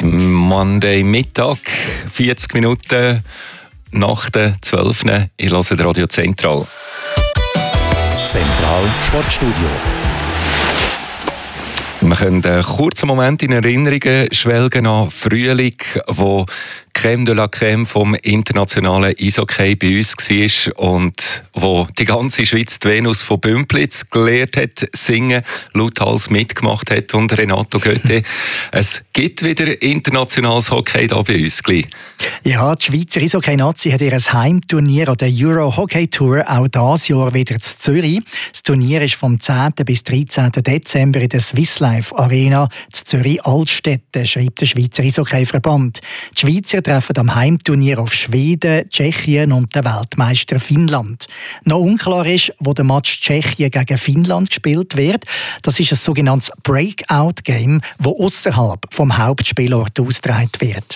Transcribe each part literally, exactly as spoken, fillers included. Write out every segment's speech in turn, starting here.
Monday Mittag, vierzig Minuten nach der zwölf. Ich höre Radio Zentral. Zentral Sportstudio. Wir können einen kurzen Moment in Erinnerungen schwelgen an Frühling, wo Crème de la Crème vom internationalen Eishockey bei uns war und wo die ganze Schweiz die Venus von Bümplitz gelernt hat, singen, lauthals mitgemacht hat und Renato Götte. Es gibt wieder internationales Hockey hier bei uns. Gleich. Ja, die Schweizer Eishockey-Nazi hat ihr Heimturnier an der Euro Hockey Tour auch dieses Jahr wieder in Zürich. Das Turnier ist vom zehnten bis dreizehnten Dezember in der Swiss Life Arena in Zürich-Altstetten, schreibt der Schweizer Eishockey-Verband. Die Schweizer treffen am Heimturnier auf Schweden, Tschechien und den Weltmeister Finnland. Noch unklar ist, wo der Match Tschechien gegen Finnland gespielt wird. Das ist ein sogenanntes Breakout-Game, das außerhalb vom Hauptspielort ausgetragen wird.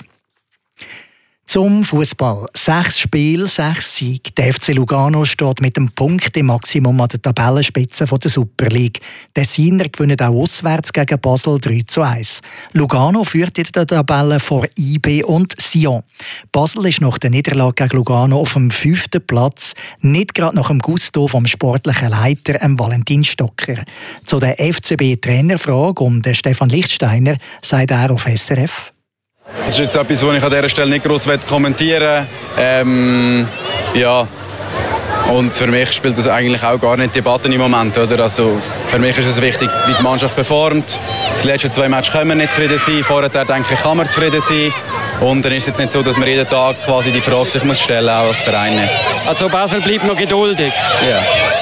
Zum Fußball. Sechs Spiele, sechs Siege. Der F C Lugano steht mit dem Punkte-Maximum an der Tabellenspitze der Super League. Die Tessiner gewinnen auch auswärts gegen Basel drei zu eins. Lugano führt in der Tabelle vor I B und Sion. Basel ist nach der Niederlage gegen Lugano auf dem fünften Platz, nicht gerade nach dem Gusto vom sportlichen Leiter Valentin Stocker. Zu der F C B-Trainerfrage um den Stefan Lichtsteiner sagt er auf S R F: Das ist jetzt etwas, was ich an dieser Stelle nicht gross kommentieren will. Ähm, ja. Und für mich spielt das eigentlich auch gar nicht Debatten im Moment. Oder? Also für mich ist es wichtig, wie die Mannschaft performt. Die letzten zwei Matches können wir nicht zufrieden sein. Vorher, denke ich, kann man zufrieden sein. Und dann ist es jetzt nicht so, dass man jeden Tag quasi die Frage sich muss stellen muss, auch als Verein nicht. Also Basel bleibt noch geduldig. Ja.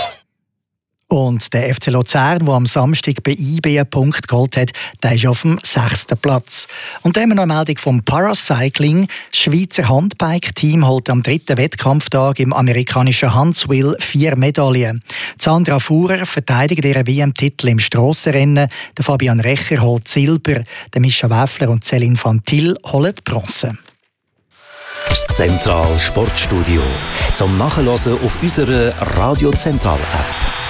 Und der F C Luzern, der am Samstag bei I B einen Punkt geholt hat, der ist auf dem sechsten Platz. Und dann haben wir noch eine Meldung vom Paracycling. Das Schweizer Handbike-Team holt am dritten Wettkampftag im amerikanischen Huntsville vier Medaillen. Sandra Fuhrer verteidigt ihren W M-Titel im Strassenrennen. Der Fabian Recher holt Silber. Der Mischa Wäffler und Céline Fantil holen Bronze. Das Zentral Sportstudio. Zum Nachhören auf unserer Radio Zentral App.